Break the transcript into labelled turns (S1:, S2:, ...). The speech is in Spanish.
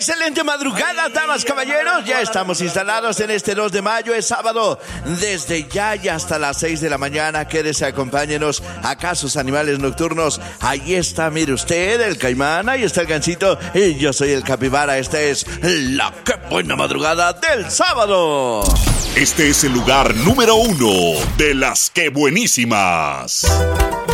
S1: Excelente madrugada, damas, caballeros. Ya estamos instalados en este 2 de mayo, es sábado. Desde ya y hasta las 6 de la mañana, quédese, acompáñenos acá sus animales nocturnos. Ahí está, mire usted, el caimán, ahí está el gansito y yo soy el capibara. Esta es la Qué Buena Madrugada del sábado.
S2: Este es el lugar número 1 de las Qué Buenísimas.